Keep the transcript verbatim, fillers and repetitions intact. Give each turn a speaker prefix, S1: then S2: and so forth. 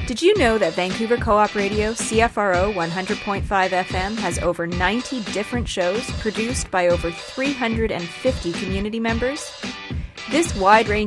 S1: Did you know that Vancouver Co-op Radio, C F R O one hundred point five F M, has over ninety different shows produced by over three hundred fifty community members? This wide-ranging